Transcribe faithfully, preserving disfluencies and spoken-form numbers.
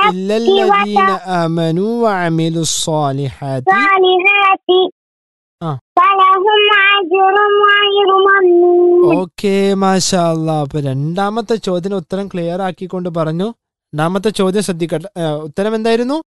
ഇല്ലല്ലദീന ആമനു വഅമിലു സ്സാലിഹാത്തി الصالحات ആ فلهم أجر غير ممنون. ഓക്കെ മാഷാ അല്ലാ. അപ്പൊ രണ്ടാമത്തെ ചോദ്യത്തിന് ഉത്തരം ക്ലിയർ ആക്കിക്കൊണ്ട് പറഞ്ഞു. രണ്ടാമത്തെ ചോദ്യം ശ്രദ്ധിക്കട്ടെ. ഏ, ഉത്തരം എന്തായിരുന്നു?